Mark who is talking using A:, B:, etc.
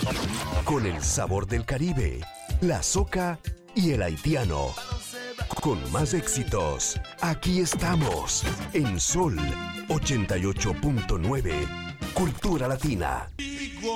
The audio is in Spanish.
A: Con el sabor del Caribe, la soca y el haitiano. Con más éxitos, aquí estamos, en Sol 88.9, Cultura Latina.